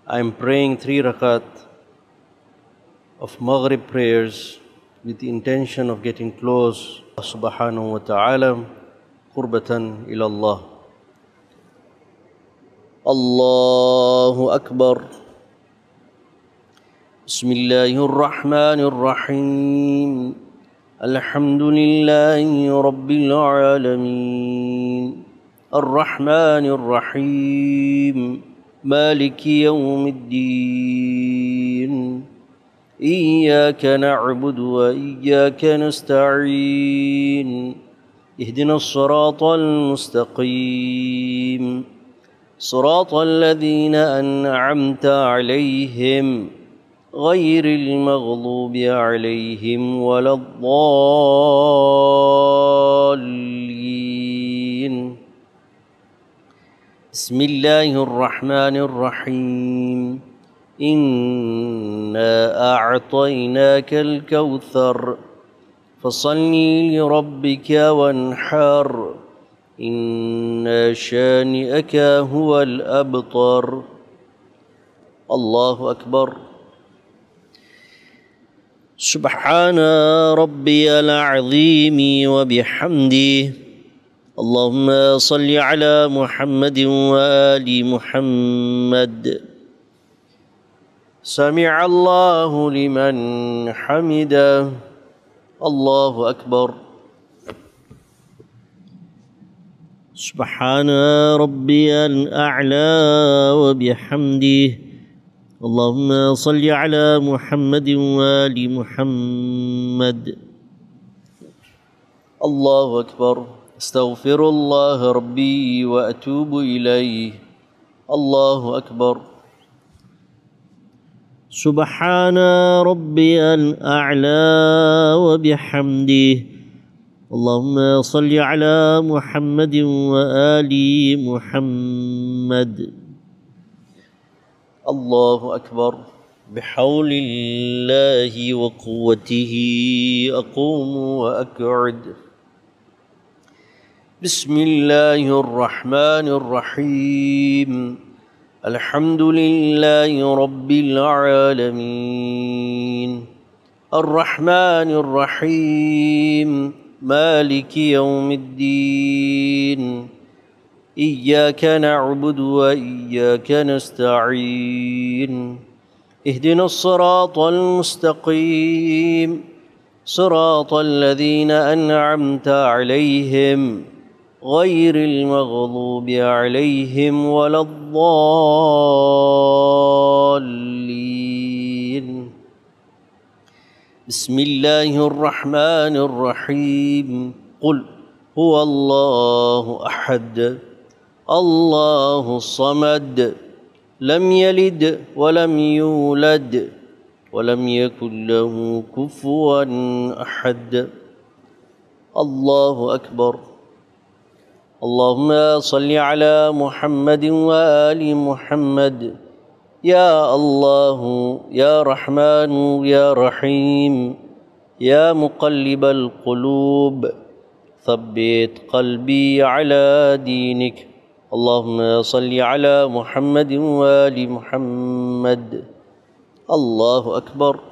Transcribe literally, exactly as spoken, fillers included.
I am praying three rakat of Maghrib prayers with the intention of getting close to Allah subhanahu wa ta'ala, qurbatan ila Allah. Allahu Akbar. Bismillahir Rahmanir Rahim. Alhamdulillahi Rabbil Alameen. Ar-Rahmanir Rahim. Maliki Yawmiddin. إياك نعبد وإياك نستعين اهدنا الصراط المستقيم صراط الذين أنعمت عليهم غير المغضوب عليهم ولا الضالين. بسم الله الرحمن الرحيم. إنا أعطيناك الكوثر فصل لربك وانحر إن شانئك هو الأبتر. الله أكبر. سبحان ربي العظيم وبحمده. اللهم صل على محمد وآل محمد. سمع الله لمن حمده. الله أكبر. سبحان ربي الأعلى وبحمده. اللهم صل على محمد وآل محمد. الله أكبر. استغفر الله ربي وأتوب إليه. الله أكبر. سبحان ربي الأعلى وبحمده. اللهم صل على محمد وآل محمد. الله أكبر. بحول الله وقوته أقوم وأقعد. بسم الله الرحمن الرحيم. الحمد لله رب العالمين. الرحمن الرحيم. مالك يوم الدين. إياك نعبد وإياك نستعين اهدنا الصراط المستقيم صراط الذين أنعمت عليهم غير المغضوب عليهم ولا الضالين. بسم الله الرحمن الرحيم. قل هو الله أحد الله الصمد لم يلد ولم يولد ولم يكن له كفوا أحد. الله أكبر. اللهم صل على محمد وآل محمد. يا الله يا رحمن يا رحيم يا مقلب القلوب ثبت قلبي على دينك. اللهم صل على محمد وآل محمد. الله أكبر.